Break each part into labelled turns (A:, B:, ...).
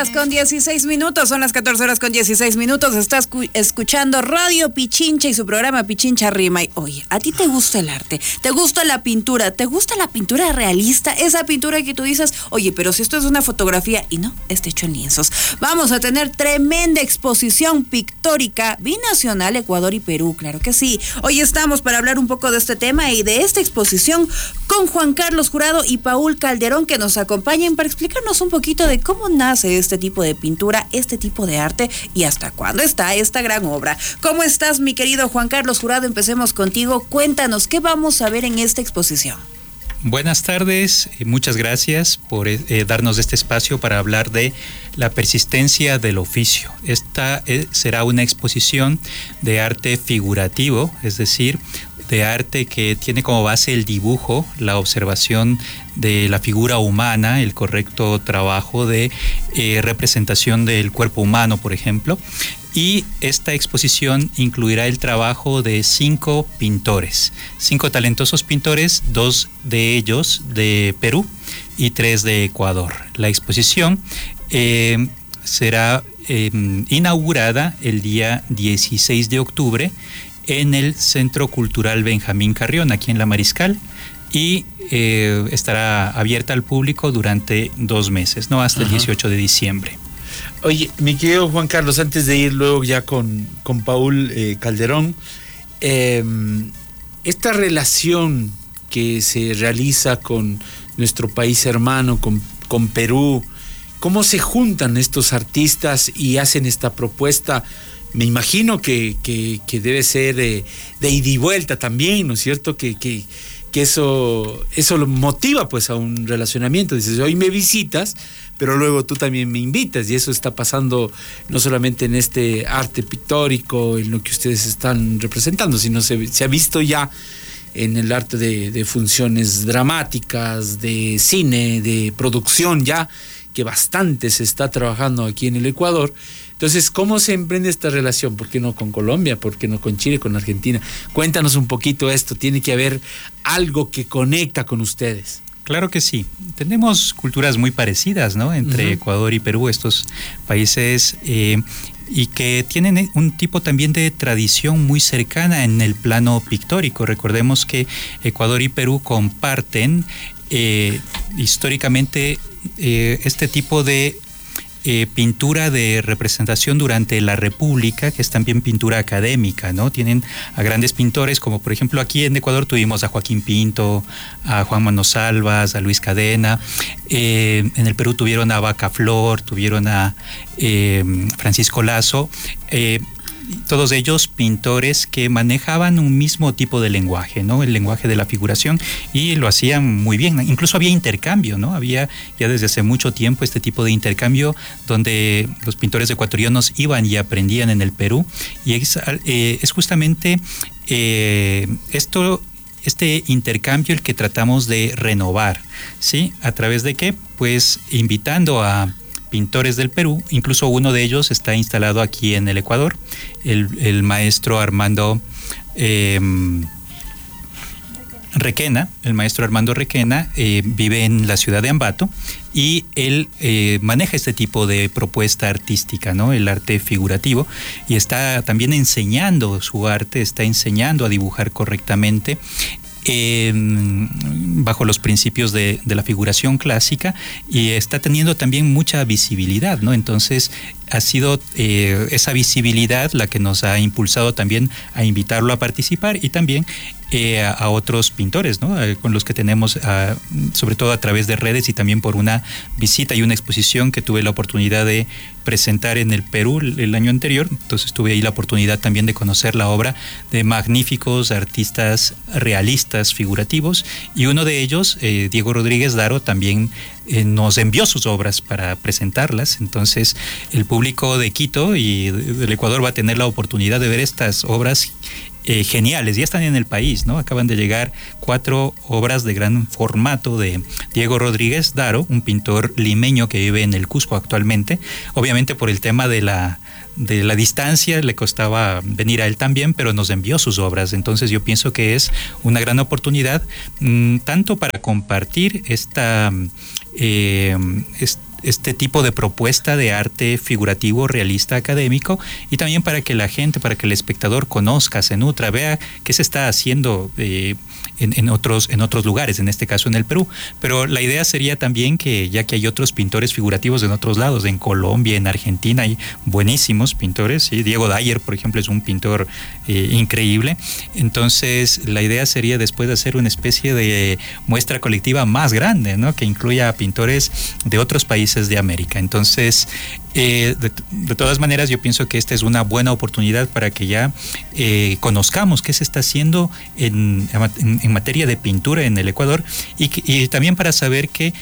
A: 14:16, son las 14:16. Estás escuchando Radio Pichincha y su programa Pichincha Rima. Y, oye, ¿a ti te gusta el arte? ¿Te gusta la pintura? ¿Te gusta la pintura realista? Esa pintura que tú dices, oye, pero si esto es una fotografía, y no, está hecho en lienzos. Vamos a tener tremenda exposición pictórica binacional, Ecuador y Perú, claro que sí. Hoy estamos para hablar un poco de este tema y de esta exposición con Juan Carlos Jurado y Paul Calderón, que nos acompañan para explicarnos un poquito de cómo nace este tipo de pintura, este tipo de arte y hasta cuándo está esta gran obra. ¿Cómo estás, mi querido Juan Carlos Jurado? Empecemos contigo. Cuéntanos, ¿qué vamos a ver en esta exposición?
B: Buenas tardes, muchas gracias por darnos este espacio para hablar de la persistencia del oficio. Esta será una exposición de arte figurativo, es decir, de arte que tiene como base el dibujo, la observación de la figura humana, el correcto trabajo de representación del cuerpo humano, por ejemplo. Y esta exposición incluirá el trabajo de 5 pintores, 5 talentosos pintores, 2 de ellos de Perú y 3 de Ecuador. La exposición será inaugurada el día 16 de octubre en el Centro Cultural Benjamín Carrión, aquí en La Mariscal, y estará abierta al público durante 2 meses, ¿no? Hasta el 18 de diciembre.
C: Oye, mi querido Juan Carlos, antes de ir luego ya con Paul Calderón, esta relación que se realiza con nuestro país hermano, con Perú, ¿cómo se juntan estos artistas y hacen esta propuesta? Me imagino que debe ser de ida y vuelta también, ¿no es cierto? Que eso lo motiva pues a un relacionamiento. Dices, hoy me visitas, pero luego tú también me invitas, y eso está pasando no solamente en este arte pictórico, en lo que ustedes están representando, sino se ha visto ya en el arte de funciones dramáticas, de cine, de producción ya, que bastante se está trabajando aquí en el Ecuador. Entonces, ¿cómo se emprende esta relación? ¿Por qué no con Colombia? ¿Por qué no con Chile, con Argentina? Cuéntanos un poquito esto. Tiene que haber algo que conecta con ustedes.
B: Claro que sí. Tenemos culturas muy parecidas, ¿no? Entre Ecuador y Perú, estos países, y que tienen un tipo también de tradición muy cercana en el plano pictórico. Recordemos que Ecuador y Perú comparten históricamente este tipo de pintura de representación durante la República, que es también pintura académica, ¿no? Tienen a grandes pintores, como por ejemplo aquí en Ecuador tuvimos a Joaquín Pinto, a Juan Manuel Salvas, a Luis Cadena. En el Perú tuvieron a Vaca Flor, tuvieron a Francisco Lazo. Todos ellos pintores que manejaban un mismo tipo de lenguaje, ¿no? El lenguaje de la figuración, y lo hacían muy bien. Incluso había intercambio, ¿no? Había ya desde hace mucho tiempo este tipo de intercambio donde los pintores ecuatorianos iban y aprendían en el Perú, y es justamente este intercambio el que tratamos de renovar, ¿sí? ¿A través de qué? Pues invitando a pintores del Perú, incluso uno de ellos está instalado aquí en el Ecuador, el maestro Armando Requena. El maestro Armando Requena vive en la ciudad de Ambato, y él maneja este tipo de propuesta artística, ¿no? El arte figurativo, y está también enseñando su arte, está enseñando a dibujar correctamente bajo los principios de la figuración clásica, y está teniendo también mucha visibilidad, ¿no? Entonces ha sido esa visibilidad la que nos ha impulsado también a invitarlo a participar, y también a otros pintores, ¿no? Con los que tenemos, sobre todo a través de redes, y también por una visita y una exposición que tuve la oportunidad de presentar en el Perú el año anterior. Entonces tuve ahí la oportunidad también de conocer la obra de magníficos artistas realistas figurativos, y uno de ellos, Diego Rodríguez Daro, también nos envió sus obras para presentarlas. Entonces el público de Quito y del Ecuador va a tener la oportunidad de ver estas obras geniales. Ya están en el país, ¿no? Acaban de llegar 4 obras de gran formato de Diego Rodríguez Daro, un pintor limeño que vive en el Cusco actualmente. Obviamente por el tema de la distancia le costaba venir a él también, pero nos envió sus obras. Entonces yo pienso que es una gran oportunidad, tanto para compartir este tipo de propuesta de arte figurativo, realista, académico, y también para que la gente, para que el espectador conozca, se nutra, vea qué se está haciendo en otros lugares, en este caso en el Perú. Pero la idea sería también que, ya que hay otros pintores figurativos en otros lados, en Colombia, en Argentina, hay buenísimos pintores, ¿sí? Diego Dyer, por ejemplo, es un pintor increíble. Entonces, la idea sería después de hacer una especie de muestra colectiva más grande, ¿no? Que incluya a pintores de otros países de América. Entonces, de todas maneras, yo pienso que esta es una buena oportunidad para que ya conozcamos qué se está haciendo en materia de pintura en el Ecuador, y también para saber que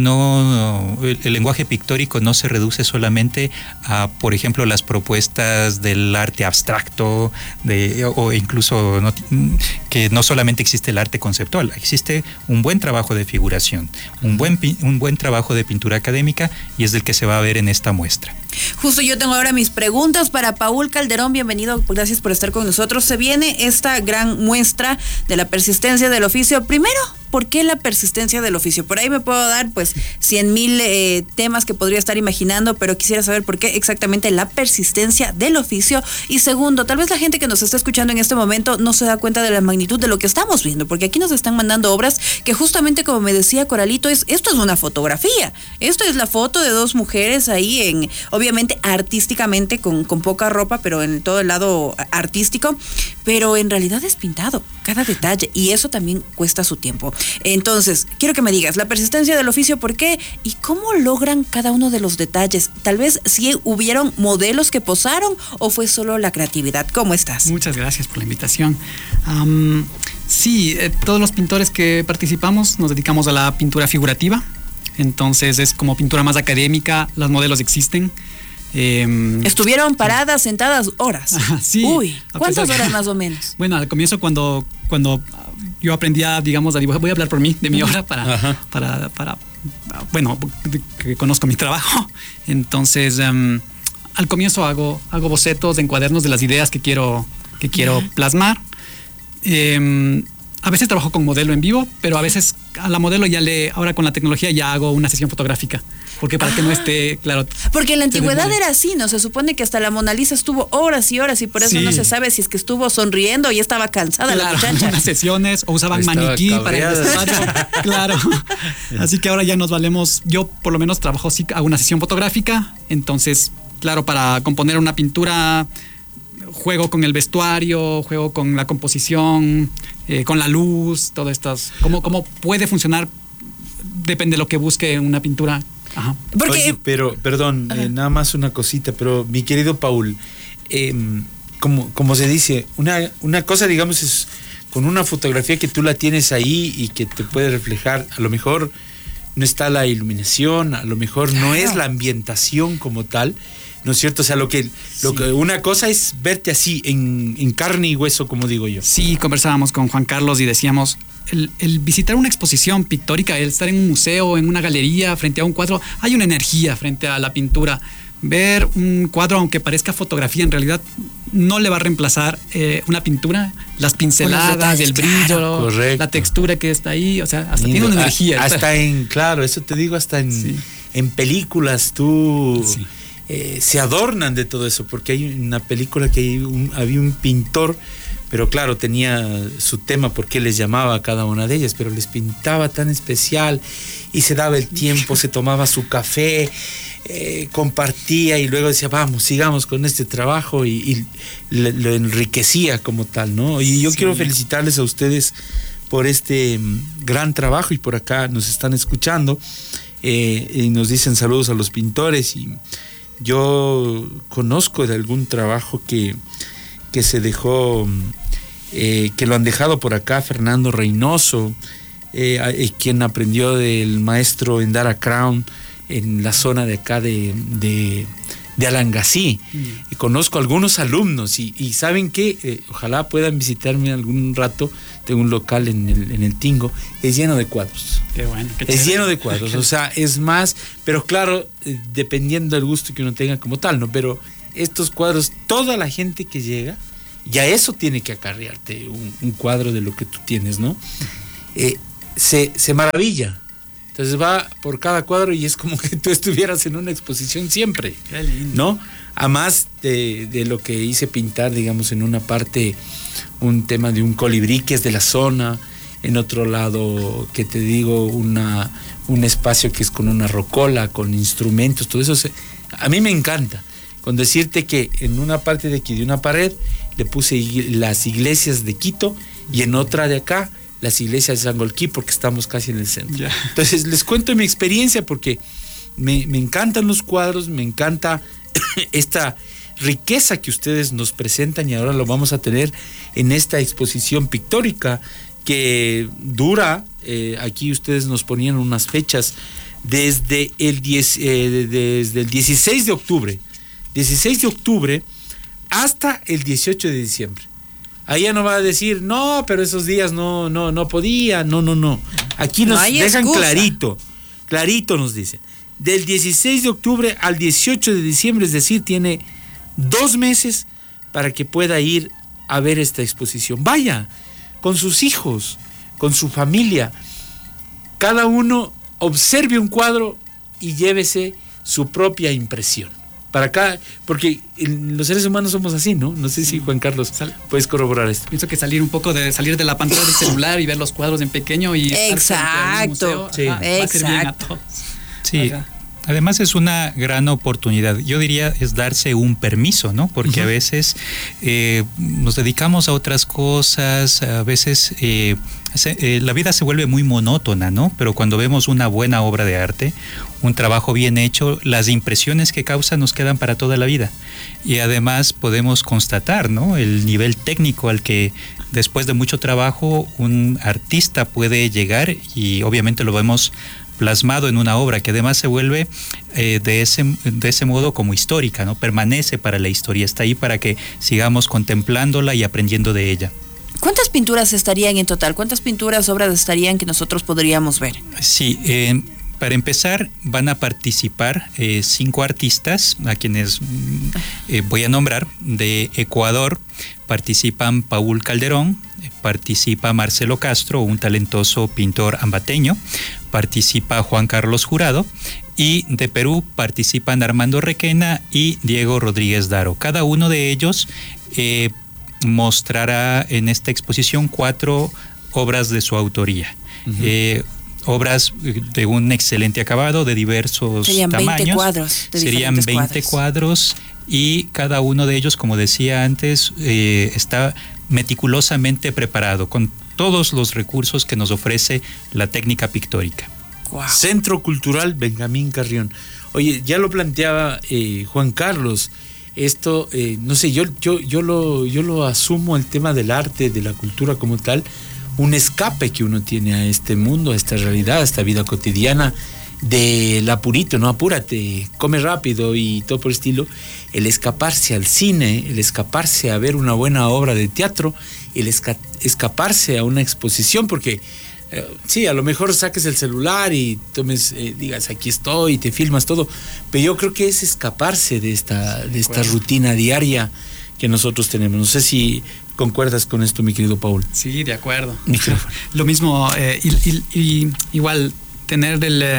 B: el lenguaje pictórico no se reduce solamente a, por ejemplo, las propuestas del arte abstracto, o incluso que no solamente existe el arte conceptual, existe un buen trabajo de figuración, un buen trabajo de pintura académica, y es el que se va a ver en esta muestra.
A: Justo yo tengo ahora mis preguntas para Paul Calderón. Bienvenido, gracias por estar con nosotros. Se viene esta gran muestra de la persistencia del oficio. Primero, ¿por qué la persistencia del oficio? Por ahí me puedo dar pues 100,000 temas que podría estar imaginando, pero quisiera saber por qué exactamente la persistencia del oficio. Y segundo, tal vez la gente que nos está escuchando en este momento no se da cuenta de la magnitud de lo que estamos viendo, porque aquí nos están mandando obras que justamente, como me decía Coralito, esto es una fotografía. Esto es la foto de dos mujeres ahí, obviamente artísticamente, con poca ropa, pero en todo el lado artístico, pero en realidad es pintado, cada detalle, y eso también cuesta su tiempo. Entonces, quiero que me digas, la persistencia del oficio, ¿por qué? ¿Y cómo logran cada uno de los detalles? Tal vez si hubieron modelos que posaron, o fue solo la creatividad. ¿Cómo estás?
D: Muchas gracias por la invitación. Sí, todos los pintores que participamos nos dedicamos a la pintura figurativa. Entonces es como pintura más académica, los modelos existen.
A: Estuvieron paradas, sentadas horas.
D: Sí.
A: Uy, ¿cuántas horas más o menos?
D: Bueno, al comienzo cuando yo aprendía, digamos, a dibujar, voy a hablar por mí, de mi obra, para bueno, que conozco mi trabajo. Entonces, al comienzo hago bocetos en cuadernos de las ideas que quiero plasmar. A veces trabajo con modelo en vivo, pero a veces a la modelo ahora con la tecnología ya hago una sesión fotográfica. Porque para que no esté, claro.
A: Porque en la antigüedad era así, ¿no? Se supone que hasta la Mona Lisa estuvo horas y horas, y por eso no se sabe si es que estuvo sonriendo o ya estaba cansada, la muchacha.
D: Unas sesiones, o usaban maniquí para el vestuario. Claro. Así que ahora ya nos valemos. Yo por lo menos trabajo, sí, hago una sesión fotográfica. Entonces, claro, para componer una pintura, juego con el vestuario, juego con la composición, con la luz, todo esto. ¿Cómo puede funcionar? Depende de lo que busque una pintura. Ajá.
C: Oye, pero, perdón, nada más una cosita, pero mi querido Paul, como se dice, una cosa, digamos, es con una fotografía que tú la tienes ahí y que te puede reflejar, a lo mejor no está la iluminación, a lo mejor no es la ambientación como tal, ¿no es cierto? O sea, lo que una cosa es verte así, en carne y hueso, como digo yo.
D: Sí, conversábamos con Juan Carlos y decíamos, el visitar una exposición pictórica, el estar en un museo, en una galería, frente a un cuadro, hay una energía frente a la pintura. Ver un cuadro, aunque parezca fotografía, en realidad no le va a reemplazar una pintura, las pinceladas, el brillo, la textura que está ahí, o sea, hasta tiene una energía.
C: Claro, eso te digo, hasta en películas tú... Sí. Se adornan de todo eso, porque hay una película que había un pintor, pero claro, tenía su tema porque les llamaba a cada una de ellas, pero les pintaba tan especial y se daba el tiempo, se tomaba su café, compartía y luego decía, vamos, sigamos con este trabajo, y lo enriquecía como tal, ¿no? Y yo quiero felicitarles a ustedes por este gran trabajo, y por acá nos están escuchando y nos dicen saludos a los pintores, y yo conozco de algún trabajo que se dejó, que lo han dejado por acá, Fernando Reynoso, quien aprendió del maestro Endara Crown en la zona de acá de Alangasí. Y conozco algunos alumnos y ¿saben qué? Ojalá puedan visitarme algún rato. Tengo un local en el Tingo, es lleno de cuadros.
D: Qué bueno.
C: Es lleno de cuadros, o sea, es más, pero claro, dependiendo del gusto que uno tenga como tal, ¿no? Pero estos cuadros, toda la gente que llega, ya eso tiene que acarrearte un cuadro de lo que tú tienes, ¿no? Se maravilla Entonces va por cada cuadro y es como que tú estuvieras en una exposición siempre.
D: Qué lindo.
C: ¿No? Además de lo que hice pintar, digamos, en una parte, un tema de un colibrí que es de la zona, en otro lado, que te digo, un espacio que es con una rocola, con instrumentos, todo eso. A mí me encanta. Con decirte que en una parte de aquí, de una pared, le puse las iglesias de Quito y en otra de acá, las iglesias de Sangolquí, porque estamos casi en el centro.
D: Ya.
C: Entonces, les cuento mi experiencia porque me encantan los cuadros, me encanta esta riqueza que ustedes nos presentan y ahora lo vamos a tener en esta exposición pictórica que dura, aquí ustedes nos ponían unas fechas, desde el 16 de octubre, 16 de octubre hasta el 18 de diciembre. Ahí ya no va a decir, no, pero esos días no podía, no. Aquí nos dejan clarito nos dicen. Del 16 de octubre al 18 de diciembre, es decir, tiene 2 meses para que pueda ir a ver esta exposición. Vaya, con sus hijos, con su familia. Cada uno observe un cuadro y llévese su propia impresión. Para acá, porque los seres humanos somos así, ¿no? No sé si Juan Carlos puedes corroborar esto.
D: Pienso que salir de la pantalla del celular y ver los cuadros en pequeño y
A: exacto,
D: museo, va a ser bien a todos.
B: Sí. Además es una gran oportunidad. Yo diría es darse un permiso, ¿no? Porque a veces nos dedicamos a otras cosas, a veces la vida se vuelve muy monótona, ¿no? Pero cuando vemos una buena obra de arte, un trabajo bien hecho, las impresiones que causa nos quedan para toda la vida. Y además podemos constatar, ¿no? El nivel técnico al que después de mucho trabajo un artista puede llegar y obviamente lo vemos plasmado en una obra que además se vuelve de ese modo como histórica, ¿no? Permanece para la historia, está ahí para que sigamos contemplándola y aprendiendo de ella.
A: ¿Cuántas pinturas estarían en total? ¿Cuántas pinturas, obras estarían que nosotros podríamos ver?
B: Sí, para empezar van a participar 5 artistas a quienes voy a nombrar. De Ecuador participan Paul Calderón, participa Marcelo Castro, un talentoso pintor ambateño, participa Juan Carlos Jurado, y de Perú participan Armando Requena y Diego Rodríguez Daro. Cada uno de ellos mostrará en esta exposición 4 obras de su autoría. Obras de un excelente acabado, de diversos tamaños. 20
A: cuadros.
B: Serían 20 cuadros y cada uno de ellos, como decía antes, está meticulosamente preparado con todos los recursos que nos ofrece la técnica pictórica.
C: Wow. Centro Cultural Benjamín Carrión. Oye, ya lo planteaba Juan Carlos. Esto, no sé, yo lo asumo, el tema del arte, de la cultura como tal, un escape que uno tiene a este mundo, a esta realidad, a esta vida cotidiana del apurito, no apúrate, come rápido y todo por el estilo. El escaparse al cine, el escaparse a ver una buena obra de teatro, el escaparse a una exposición, porque sí, a lo mejor saques el celular y tomes, digas aquí estoy, te filmas todo, pero yo creo que es escaparse de esta rutina diaria que nosotros tenemos. No sé si concuerdas con esto, mi querido Paul.
D: Sí, de acuerdo.
C: Micrófono.
D: Lo mismo, igual tener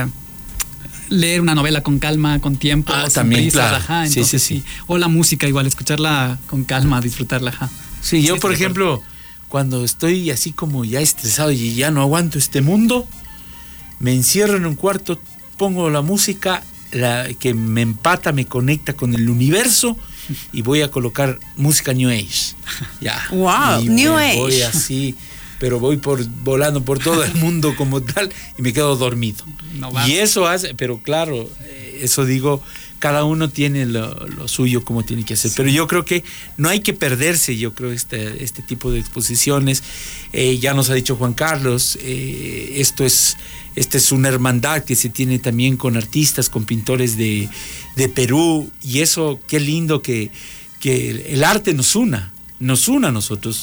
D: leer una novela con calma, con tiempo,
C: también,
D: prisa,
C: claro.
D: Ajá, entonces, sí. O la música igual, escucharla con calma, disfrutarla. Ajá.
C: Sí, yo por ejemplo, cuando estoy así como ya estresado y ya no aguanto este mundo, me encierro en un cuarto, pongo la música que me empata, me conecta con el universo y voy a colocar música New Age. Ya.
A: Wow, New Age.
C: Voy así, pero voy volando por todo el mundo como tal y me quedo dormido. No y eso hace, pero claro, eso digo, cada uno tiene lo suyo como tiene que hacer. Sí. Pero yo creo que no hay que perderse, yo creo, este tipo de exposiciones. Ya nos ha dicho Juan Carlos, esta es una hermandad que se tiene también con artistas, con pintores de Perú, y eso, qué lindo que el arte nos una a nosotros.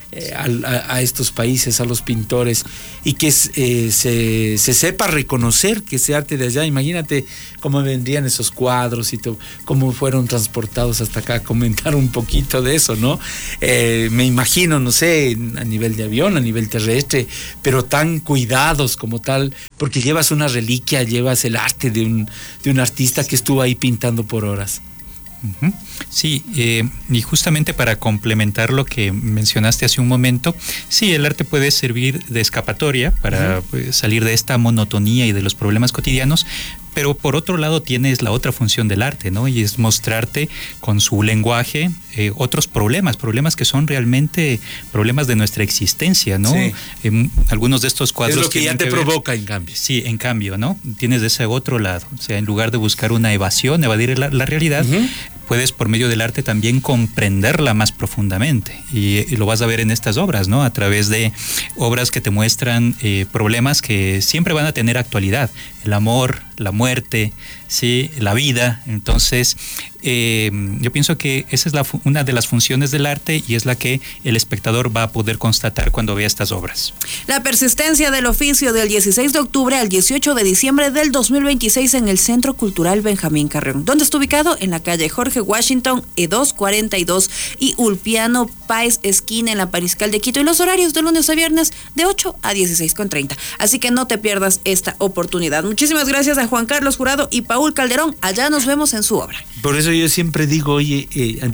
C: a estos países, a los pintores, y que se sepa reconocer que ese arte de allá. Imagínate cómo vendrían esos cuadros y todo, cómo fueron transportados hasta acá. Comentar un poquito de eso, ¿no? Me imagino, no sé, a nivel de avión, a nivel terrestre, pero tan cuidados como tal, porque llevas una reliquia, llevas el arte de un artista que estuvo ahí pintando por horas.
B: Uh-huh. Sí, y justamente para complementar lo que mencionaste hace un momento, sí, el arte puede servir de escapatoria para salir de esta monotonía y de los problemas cotidianos, pero por otro lado tienes la otra función del arte, ¿no? Y es mostrarte con su lenguaje otros problemas que son realmente problemas de nuestra existencia, ¿no?
C: Sí.
B: Algunos de estos cuadros...
C: Es lo que ya te provoca, en cambio.
B: Sí, en cambio, ¿no? Tienes de ese otro lado, o sea, en lugar de buscar una evasión, evadir la realidad, puedes por medio del arte también comprenderla más profundamente, y lo vas a ver en estas obras, ¿no? A través de obras que te muestran problemas que siempre van a tener actualidad, el amor, la muerte, sí, la vida. Entonces yo pienso que esa es una de las funciones del arte, y es la que el espectador va a poder constatar cuando vea estas obras.
A: La persistencia del oficio, del 16 de octubre al 18 de diciembre del 2026 en el Centro Cultural Benjamín Carrión. ¿Dónde está ubicado? En la calle Jorge Washington, E242 y Ulpiano Páez, esquina en la Pariscal de Quito, y los horarios de lunes a viernes de 8 a 16:30. Así que no te pierdas esta oportunidad. Muchísimas gracias a Juan Carlos Jurado y Paul Calderón. Allá nos vemos en su obra.
C: Por eso yo siempre digo, oye,